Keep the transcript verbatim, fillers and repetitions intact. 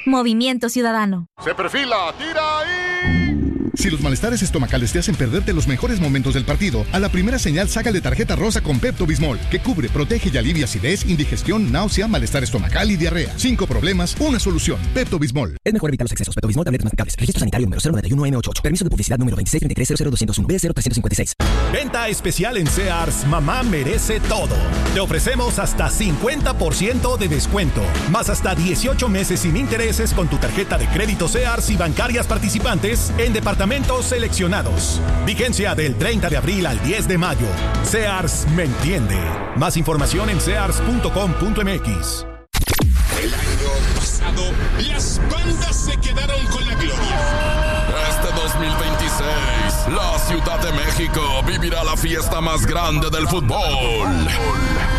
Movimiento Ciudadano. Se perfila, tira y... Si los malestares estomacales te hacen perderte los mejores momentos del partido, a la primera señal sácale tarjeta rosa con Pepto-Bismol, que cubre, protege y alivia acidez, indigestión, náusea, malestar estomacal y diarrea. Cinco problemas, una solución. Pepto-Bismol. Es mejor evitar los excesos. Pepto-Bismol, tabletas masticables. Registro sanitario número cero nueve uno N ochenta y ocho. Permiso de publicidad número veintiséis treinta y tres cero cero doscientos uno B cero trescientos cincuenta y seis. Venta especial en Sears. Mamá merece todo. Te ofrecemos hasta cincuenta por ciento de descuento, más hasta dieciocho meses sin intereses con tu tarjeta de crédito Sears y bancarias participantes en departamentos seleccionados. Vigencia del treinta de abril al diez de mayo. Sears me entiende. Más información en sears punto com punto m x. El año pasado, las bandas se quedaron con la gloria. Este dos mil veintiséis, la Ciudad de México vivirá la fiesta más grande del fútbol.